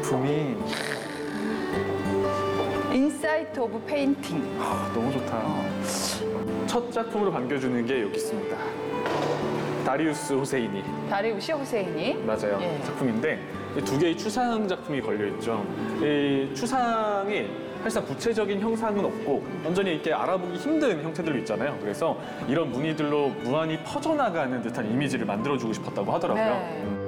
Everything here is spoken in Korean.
작품이 인사이트 오브 페인팅. 너무 좋다. 첫 작품으로 반겨주는 게 여기 있습니다. 다리우스 호세이니. 다리우시 후세인이. 맞아요. 예. 작품인데 이 두 개의 추상 작품이 걸려 있죠. 이 추상이 사실상 구체적인 형상은 없고 완전히 이렇게 알아보기 힘든 형태들로 있잖아요. 그래서 이런 무늬들로 무한히 퍼져나가는 듯한 이미지를 만들어주고 싶었다고 하더라고요. 네.